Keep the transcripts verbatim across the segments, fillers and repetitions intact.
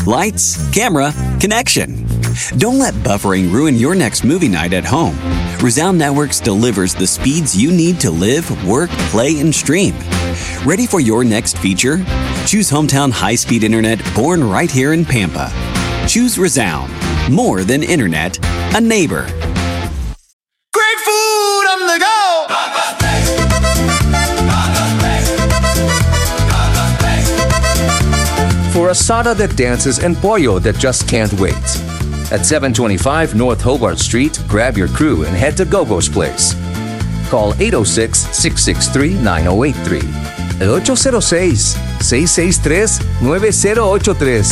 Lights, camera, connection. Don't let buffering ruin your next movie night at home. Resound Networks delivers the speeds you need to live, work, play, and stream. Ready for your next feature? Choose hometown high-speed internet born right here in Pampa. Choose Resound. More than internet, a neighbor. Great food on the go! For asada that dances and pollo that just can't wait. At seven twenty-five North Hobart Street, grab your crew and head to Gogo's Place. Call eight oh six, six six three, nine oh eight three. eight oh six, six six three, nine oh eight three.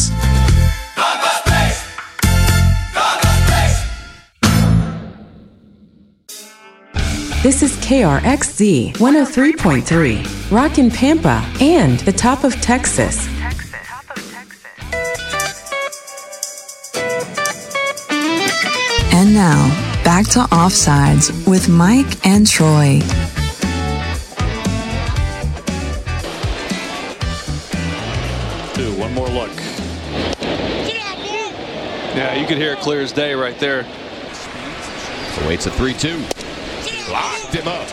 This is K R X Z one oh three point three, Rockin' Pampa, and the top of Texas. And now, back to Offsides with Mike and Troy. Two, one more look. Yeah, you could hear it clear as day right there. So waits a three two. Locked him up.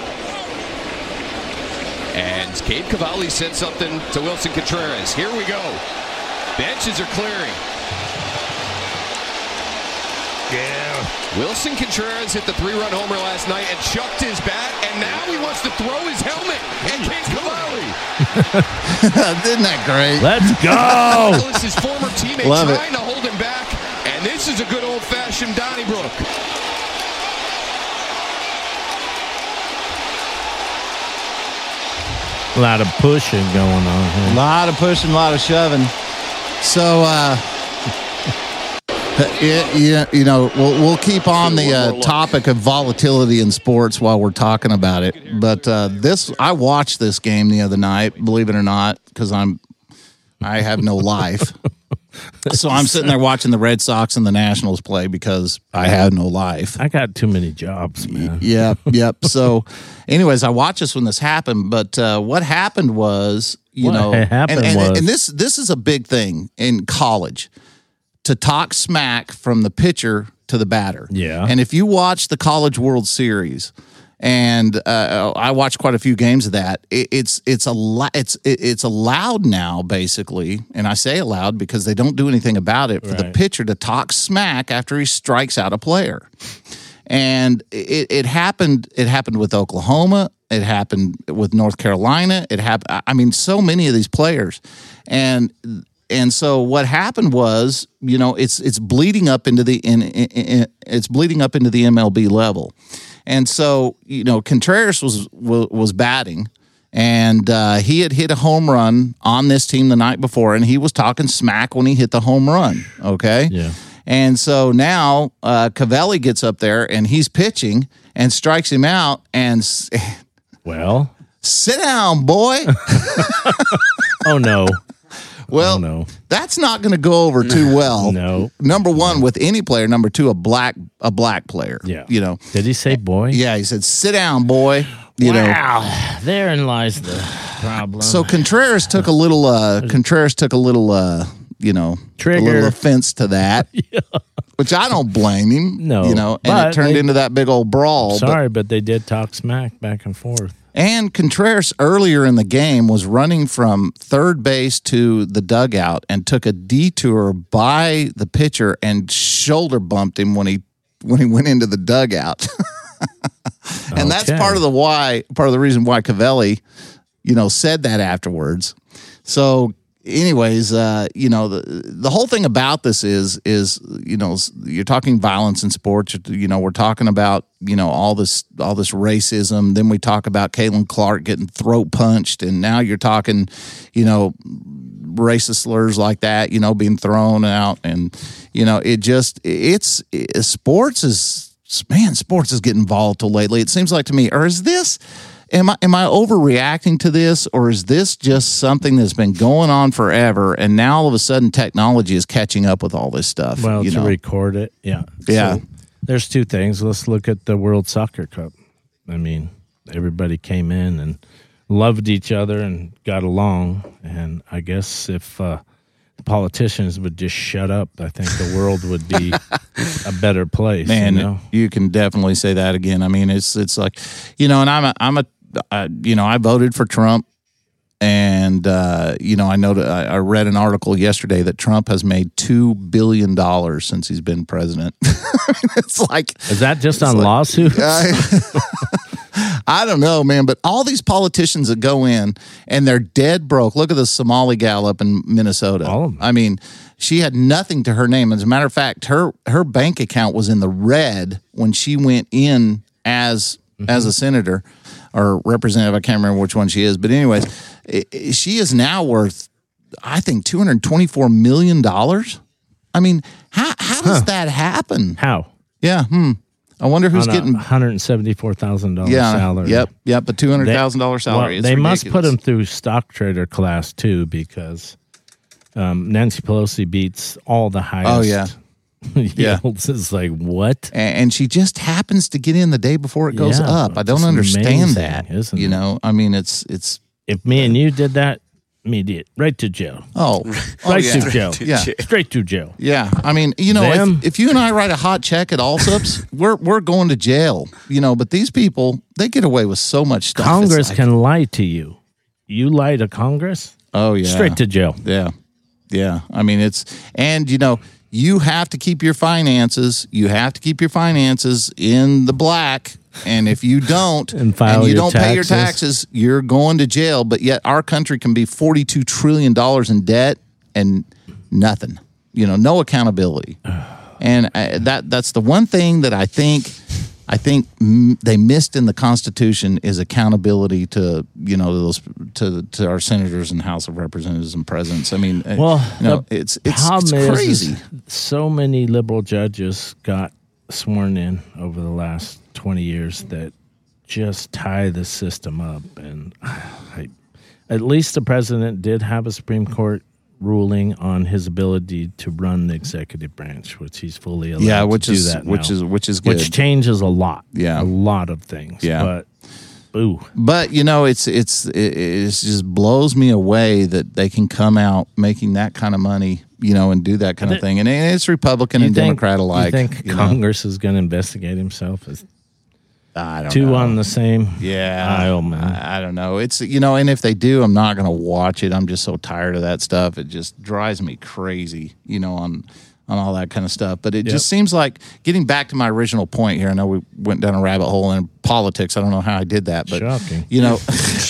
And Cade Cavalli said something to Wilson Contreras. Here we go. Benches are clearing. Yeah. Wilson Contreras hit the three-run homer last night and chucked his bat, and now he wants to throw his helmet at Cade Cavalli. Isn't that great? Let's go. His former teammate Love trying it. to hold him back, and this is a good old-fashioned Donnybrook. A lot of pushing going on here. A lot of pushing, a lot of shoving. So, uh, it, yeah, you know, we'll, we'll keep on the uh, topic of volatility in sports while we're talking about it. But uh, this, I watched this game the other night, believe it or not, because I'm, I have no life. So I'm sitting there watching the Red Sox and the Nationals play because I have no life. I got too many jobs, man. Yep, yep. So, anyways, I watched this when this happened. But uh, what happened was, you What know, happened and, and, was- and this this is a big thing in college, to talk smack from the pitcher to the batter. Yeah. And if you watch the College World Series, and uh, I watched quite a few games of that, it, it's it's a lo- it's it, it's allowed now, basically, and I say allowed because they don't do anything about it, for the Right. pitcher to talk smack after he strikes out a player. And it, it happened. It happened with Oklahoma. It happened with North Carolina. It happened. I mean, so many of these players, and and so what happened was, you know, it's it's bleeding up into the in, in, in it's bleeding up into the M L B level, and so you know, Contreras was was, was batting. And uh, he had hit a home run on this team the night before, and he was talking smack when he hit the home run. Okay. Yeah. And so now uh, Cavalli gets up there and he's pitching and strikes him out and s- Well, sit down, boy. oh no. Well, Oh, no. that's not going to go over too well. No. Number one, with any player. Number two, a black a black player. Yeah. You know. Did he say boy? Yeah, he said, "Sit down, boy." You know. Wow. Therein lies the problem. So Contreras took a little. Uh, Contreras took a little. Uh, you know, Trigger. a little offense to that. Yeah. Which I don't blame him. No, You know, and but it turned they- into that big old brawl. but- Sorry, but they did talk smack back and forth. And Contreras earlier in the game was running from third base to the dugout and took a detour by the pitcher and shoulder bumped him when he when he went into the dugout. And that's Okay. part of the why part of the reason why Cavalli, you know, said that afterwards. So anyways, uh, you know, the the whole thing about this is is you know, you're talking violence in sports. You know, we're talking about, you know, all this all this racism. Then we talk about Caitlin Clark getting throat punched, and now you're talking, you know, racist slurs like that, you know, being thrown out, and you know, it just it's it, sports is man, sports is getting volatile lately. It seems like to me, or is this? Am I am I overreacting to this, or is this just something that's been going on forever, and now all of a sudden technology is catching up with all this stuff? Well, you to know? record it, yeah. Yeah. So there's two things. Let's look at the World Soccer Cup. I mean, everybody came in and loved each other and got along. And I guess if uh, the politicians would just shut up, I think the world would be a better place. Man, you know? you can definitely say that again. I mean, it's it's like, you know, and I'm a, I'm a, uh, you know, I voted for Trump, and uh, you know, I know that I, I read an article yesterday that Trump has made two billion dollars since he's been president. It's like, is that just on like, lawsuits? I, I don't know, man, but all these politicians that go in and they're dead broke. Look at the Somali gal up in Minnesota. All of them. I mean, she had nothing to her name. As a matter of fact, her her bank account was in the red when she went in as mm-hmm. as a senator or representative. I can't remember which one she is, but anyways, it, it, she is now worth, I think, two hundred twenty-four million dollars. I mean, how how does huh. that happen? How? Yeah. Hmm. I wonder who's on getting one hundred seventy-four thousand dollars yeah, salary. Yep, yep, a two hundred thousand dollars salary. Well, they ridiculous. must put him through stock trader class too, because um, Nancy Pelosi beats all the highest. Oh yeah, yeah. It's like what? And, and she just happens to get in the day before it goes yeah, up. I don't understand amazing, that. Isn't you it? know, I mean, it's it's. If me and you did that, immediate right to jail. Oh, right oh, yeah. to jail. Yeah, straight to jail. Yeah, I mean, you know, if, if you and I write a hot check at Allsup's, we're we're going to jail. You know, but these people, they get away with so much stuff. Congress like, can lie to you. You lie to Congress. Oh yeah, straight to jail. Yeah, yeah. I mean, it's and you know, you have to keep your finances. You have to keep your finances in the black. And if you don't, and, file and you your don't taxes. pay your taxes, you're going to jail. But yet our country can be forty-two trillion dollars in debt and nothing, you know, no accountability. And I, that that's the one thing that I think I think m- they missed in the Constitution is accountability to, you know, those to to our senators and House of Representatives and presidents. I mean, well, you know, it's it's, it's crazy. Is, is so many liberal judges got sworn in over the last twenty years that just tie the system up. And I, at least the president did have a Supreme Court ruling on his ability to run the executive branch, which he's fully allowed yeah, which to is, do that which now, is which is good. Which changes a lot. Yeah. A lot of things. Yeah. But ooh. But you know, it's it's it, it just blows me away that they can come out making that kind of money, you know, and do that kind of thing. And it's Republican and think, Democrat alike. You think you Congress know? is going to investigate himself as I don't two know. on the same yeah aisle, man? I, I don't know. It's, you know, and if they do, I'm not going to watch it. I'm just so tired of that stuff. It just drives me crazy, you know, on on all that kind of stuff. But it Yep. just seems like, getting back to my original point here, I know we went down a rabbit hole in politics. I don't know how I did that, but Shocking. you know,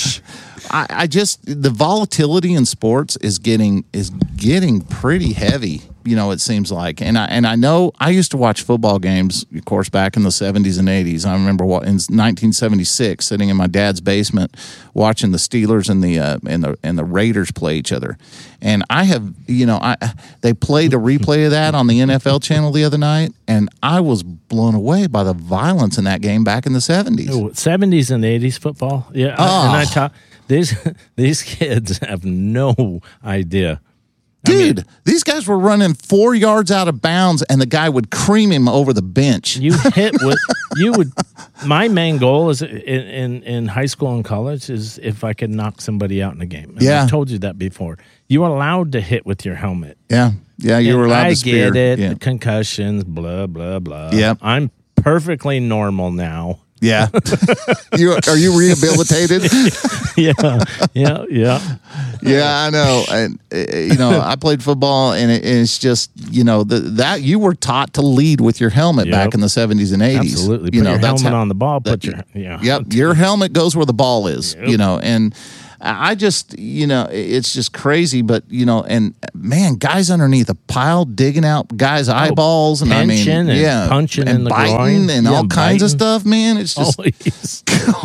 I, I just, the volatility in sports is getting is getting pretty heavy. You know, it seems like, and I and I know I used to watch football games, of course, back in the seventies and eighties. I remember what, in nineteen seventy-six, sitting in my dad's basement watching the Steelers and the uh, and the and the Raiders play each other. And I have, you know, I they played a replay of that on the N F L channel the other night, and I was blown away by the violence in that game back in the seventies. Oh, seventies and eighties football, yeah. Oh. And I talk these these kids have no idea. Dude, I mean, these guys were running four yards out of bounds, and the guy would cream him over the bench. You hit with you would. My main goal is in, in in high school and college is if I could knock somebody out in a game. And Yeah, I've told you that before. You are allowed to hit with your helmet. Yeah, yeah, you And were allowed I to spear. get it. Yeah. The concussions, blah blah blah. Yep. I'm perfectly normal now. Yeah. you are you rehabilitated? yeah, yeah, yeah. Yeah, I know. And uh, you know, I played football, and it, it's just, you know, the, that you were taught to lead with your helmet Yep. back in the seventies and eighties. Absolutely. You Put know, your that's helmet how, on the ball. Put that- your yeah. Yep, your helmet goes where the ball is. Yep. You know, and I just, you know, it's just crazy. But you know, and man, guys underneath a pile digging out guys' eyeballs, and I mean, pinching and yeah, punching and in the biting groin. and Yeah, all kinds of biting. stuff. Man, it's just. Always.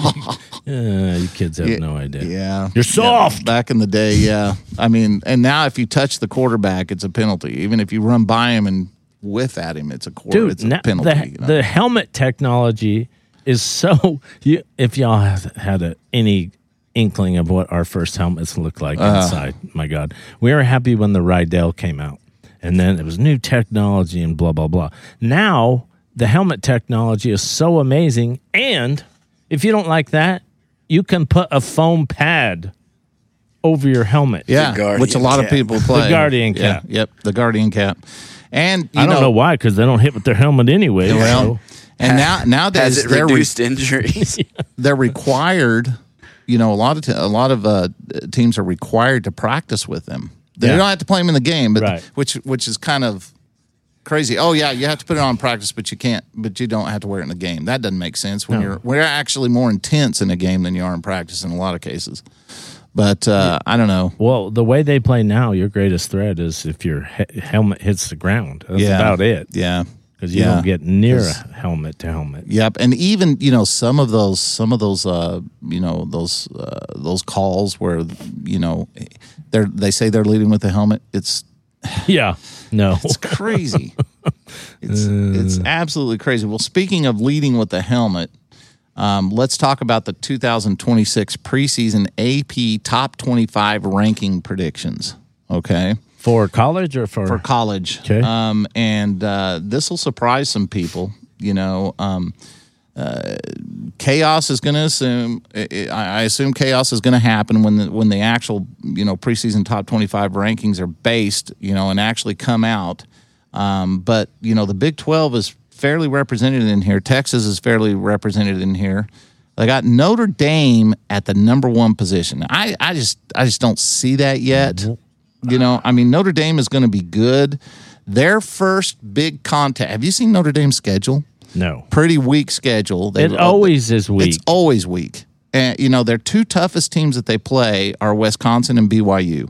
Yeah, you kids have Yeah, no idea. Yeah. You're soft. Yeah, back in the day, yeah. I mean, and now if you touch the quarterback, it's a penalty. Even if you run by him and whiff at him, it's a quarter. Dude, it's a na- penalty. the, you know? the helmet technology is so. You, if y'all have had a, any inkling of what our first helmets looked like Uh. inside, my God, we were happy when the Rydell came out, and then it was new technology and blah blah blah. Now the helmet technology is so amazing, and if you don't like that, you can put a foam pad over your helmet. Yeah, which a lot cap. of people play. The Guardian Yeah, cap. Yep, the Guardian cap. And you I don't know, know why, because they don't hit with their helmet anyway. Well, so. and now nowadays Has it they're re- reduced injuries? they're required. You know, a lot of t- a lot of uh, teams are required to practice with them. They Yeah. don't have to play them in the game, but Right. which which is kind of crazy. Oh yeah, you have to put it on practice, but you can't. But you don't have to wear it in the game. That doesn't make sense when No. you're we're actually more intense in a game than you are in practice in a lot of cases. But uh, I don't know. Well, the way they play now, your greatest threat is if your he- helmet hits the ground. That's Yeah. about it. Yeah, Because you Yeah. don't get near 'Cause- a helmet to helmet. Yep, and even you know some of those some of those uh, you know those uh, those calls where you know they they say they're leading with the helmet. It's Yeah. No. it's crazy. it's it's absolutely crazy. Well, speaking of leading with the helmet, um, let's talk about the two thousand twenty-six preseason A P Top twenty-five ranking predictions. Okay. For college or for? For college. Okay. Um, and uh, this will surprise some people. You know, um, uh, chaos is going to assume. I I assume chaos is going to happen when the when the actual you know preseason top twenty-five rankings are based. You know, and actually come out. Um, but you know, the Big twelve is fairly represented in here. Texas is fairly represented in here. They got Notre Dame at the number one position. I, I just I just don't see that yet. You know, I mean, Notre Dame is going to be good. Their first big contact. Have you seen Notre Dame's schedule? No. Pretty weak schedule. They, It always is weak. It's always weak. And, you know, their two toughest teams that they play are Wisconsin and B Y U.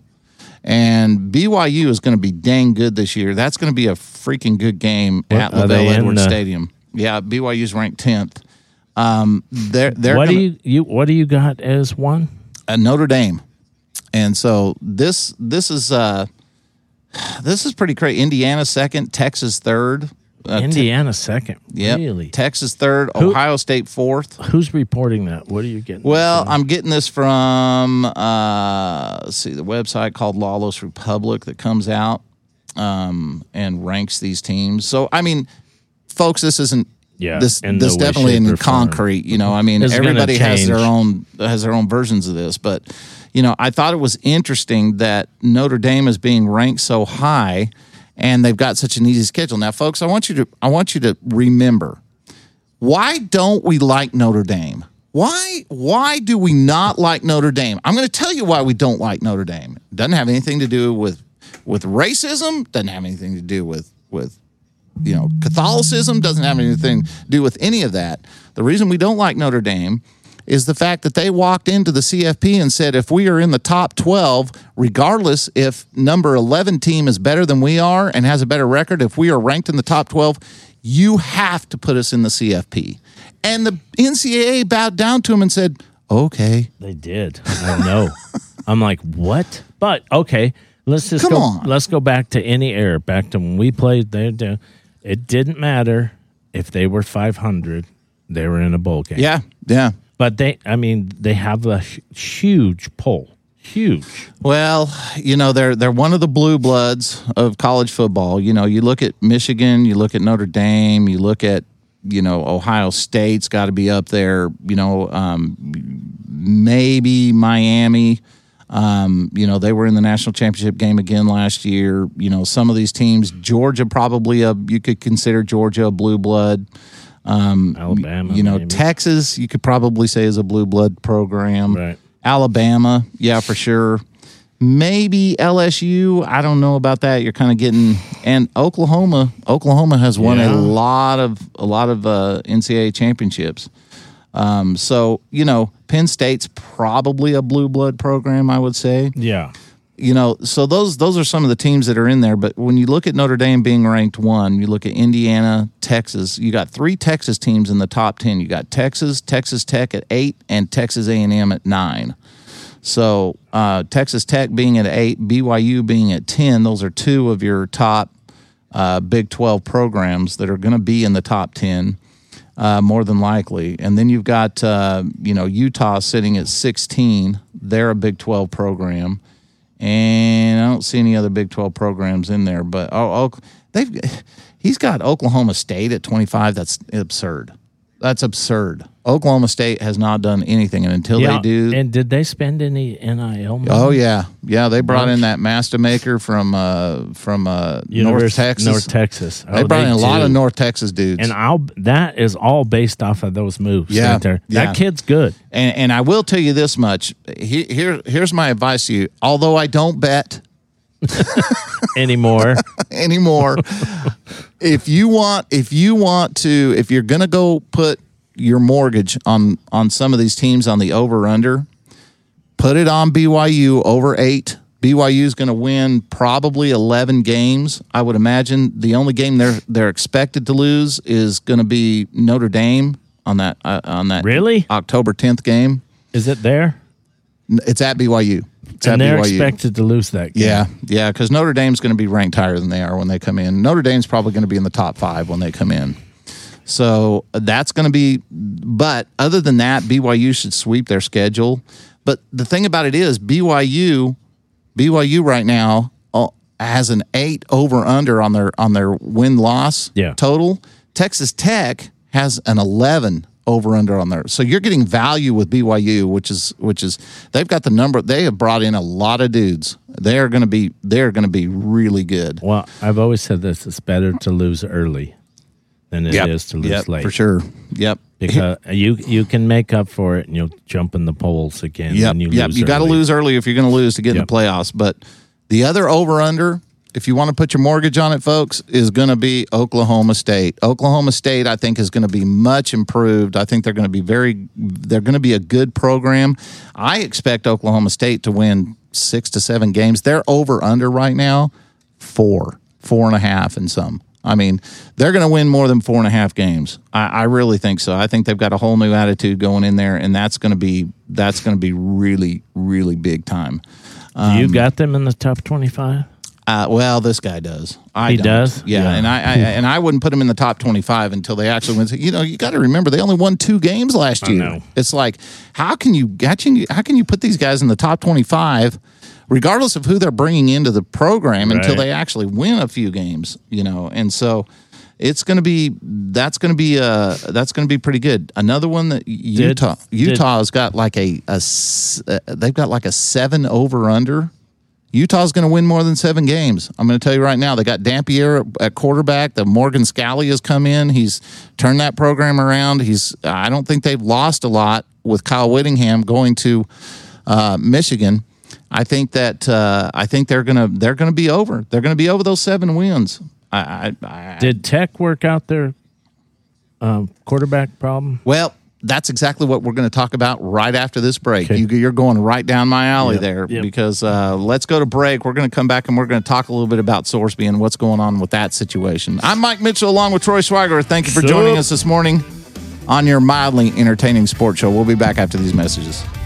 And B Y U is going to be dang good this year. That's going to be a freaking good game What, at are they LaVell in Edwards the- Stadium. Yeah, B Y U's ranked tenth. Um, they're they're What gonna, do you, you what do you got as one? uh, Notre Dame. And so this this is uh, this is pretty crazy. Indiana second, Texas third. Uh, Indiana second. Yep. Really? Texas third, Who- Ohio State fourth. Who's reporting that? What are you getting? Well, from? I'm getting this from uh, let's see the website called Lawless Republic that comes out um, and ranks these teams. So I mean, folks, this isn't Yeah, this in this no way, definitely shape, in or form. concrete. You know, I mean, It's gonna everybody has their change. own has their own versions of this, but you know, I thought it was interesting that Notre Dame is being ranked so high, and they've got such an easy schedule. Now, folks, I want you to I want you to remember, why don't we like Notre Dame? Why why do we not like Notre Dame? I'm going to tell you why we don't like Notre Dame. It doesn't have anything to do with with racism. Doesn't have anything to do with with you know Catholicism. Doesn't have anything to do with any of that. The reason we don't like Notre Dame is the fact that they walked into the C F P and said, if we are in the top twelve, regardless if number eleven team is better than we are and has a better record, if we are ranked in the top twelve, you have to put us in the C F P. And the N C double A bowed down to him and said, okay. They did. I know. I'm like, what? But okay, let's just Come go. on. Let's go back to any era, back to when we played there. there. It didn't matter if they were five hundred; they were in a bowl game. Yeah, yeah. But they, I mean, they have a hu- huge pull. Huge. Well, you know, they're they're one of the blue bloods of college football. You know, you look at Michigan, you look at Notre Dame, you look at, you know, Ohio State's got to be up there, you know, um, maybe Miami. Um, you know, they were in the national championship game again last year. You know, some of these teams, Georgia probably a you could consider Georgia a blue blood. Um, Alabama, you know, maybe. Texas, you could probably say is a blue blood program. Right. Alabama, yeah, for sure. Maybe L S U. I don't know about that. You're kind of getting and Oklahoma. Oklahoma has won Yeah. a lot of a lot of uh, N C double A championships. Um, so you know, Penn State's probably a blue blood program. I would say. Yeah. You know, so those those are some of the teams that are in there. But when you look at Notre Dame being ranked one, you look at Indiana, Texas. You got three Texas teams in the top ten. You got Texas, Texas Tech at eight, and Texas A and M at nine. So uh, Texas Tech being at eight, B Y U being at ten. Those are two of your top uh, Big twelve programs that are going to be in the top ten, uh, more than likely. And then you've got uh, you know Utah sitting at sixteen. They're a Big twelve program. And I don't see any other Big twelve programs in there, but oh, oh they've he's got Oklahoma State at twenty-five. That's absurd. That's absurd. Oklahoma State has not done anything, and until yeah, they do, and did they spend any N I L money? oh yeah, yeah, they brought in that master maker from uh, from uh, North Texas. North Texas. They oh, brought they in a lot do. of North Texas dudes, and I'll that is all based off of those moves. Yeah, right there. yeah. That kid's good. And and I will tell you this much. He, here here's my advice to you. Although I don't bet anymore, anymore, if you want if you want to if you're gonna go put your mortgage on on some of these teams on the over under, put it on B Y U over eight. B Y U is going to win probably eleven games. I would imagine the only game they're they're expected to lose is going to be Notre Dame on that uh, on that really October tenth game. Is it there? It's at B Y U. It's and at they're B Y U. expected to lose that game. Yeah, yeah, because Notre Dame's going to be ranked higher than they are when they come in. Notre Dame's probably going to be in the top five when they come in. So that's going to be, but other than that, B Y U should sweep their schedule. But the thing about it is, B Y U, B Y U right now uh, has an eight over under on their on their win loss yeah. total. Texas Tech has an eleven over under on there. So you're getting value with B Y U, which is which is they've got the number. They have brought in a lot of dudes. They are going to be they're going to be really good. Well, I've always said this: it's better to lose early than it yep. is to lose yep, late. For sure. Yep. Because you you can make up for it and you'll jump in the polls again. Yep. When you yep. lose You got to lose early if you're going to lose to get yep. in the playoffs. But the other over under, if you want to put your mortgage on it, folks, is going to be Oklahoma State. Oklahoma State, I think, is going to be much improved. I think they're going to be very, they're going to be a good program. I expect Oklahoma State to win six to seven games. They're over under right now, four, four and a half and some. I mean, they're going to win more than four and a half games. I, I really think so. I think they've got a whole new attitude going in there, and that's going to be that's going to be really, really big time. Um, you got them in the top twenty-five? Uh, well, this guy does. I he don't. does, yeah, yeah. And I, I and I wouldn't put him in the top twenty-five until they actually win. You know, you got to remember they only won two games last I year. know. It's like how can you how can you how can you put these guys in the top twenty-five, regardless of who they're bringing into the program, right. until they actually win a few games? You know, and so it's going to be that's going to be uh that's going to be pretty good. Another one that Utah did, Utah's got like a, a uh, they've got like a seven over under. Utah's going to win more than seven games. I'm going to tell you right now. They got Dampier at quarterback. The Morgan Scalley has come in. He's turned that program around. He's. I don't think they've lost a lot with Kyle Whittingham going to uh, Michigan. I think that uh, I think they're gonna they're gonna be over. They're gonna be over those seven wins. I, I, I, Did Tech work out their um, quarterback problem? Well, that's exactly what we're going to talk about right after this break. Okay. You, you're going right down my alley Yep, there yep. because uh, let's go to break. We're going to come back and we're going to talk a little bit about Sorsby and what's going on with that situation. I'm Mike Mitchell along with Troy Schweiger. Thank you for Sup? joining us this morning on your mildly entertaining sports show. We'll be back after these messages.